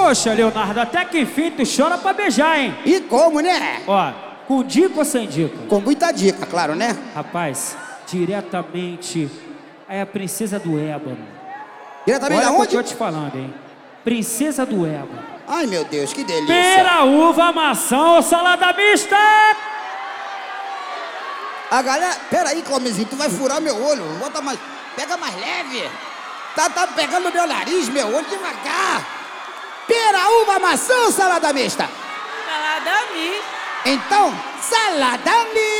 Poxa, Leonardo, até que enfim tu chora pra beijar, hein? E como, né? Ó, com dica ou sem dica? Com muita dica, claro, né? Rapaz, diretamente é a princesa do ébano. Diretamente Olha da o que onde? eu tô te falando, hein? Princesa do ébano. Ai, meu Deus, que delícia. Pera, uva, maçã ou salada mista? A galera... Pera aí, Clomezinho, tu vai furar meu olho. Bota mais... Pega mais leve. Tá pegando meu nariz, meu olho, devagar. Pera, uva, maçã ou salada mista? Salada mista. Então, salada mista.